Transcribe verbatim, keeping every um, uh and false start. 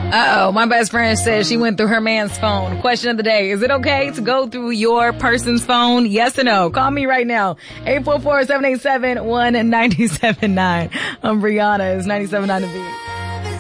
Uh-oh, my best friend says she went through her man's phone. Question of the day, is it okay to go through your person's phone? Yes or no? Call me right now. eight four four, seven eight seven, one nine seven nine. I'm Brianna. It's ninety-seven point nine The Beat.